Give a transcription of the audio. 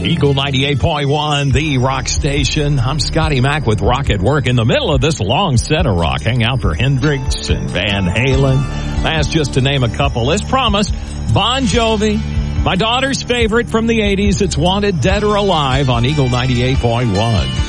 Eagle 98.1, the rock station. I'm Scotty Mac with Rock at Work. In the middle of this long set of rock, hang out for Hendrix and Van Halen. That's just to name a couple. As promised, Bon Jovi, my daughter's favorite from the 80s. It's Wanted Dead or Alive on Eagle 98.1.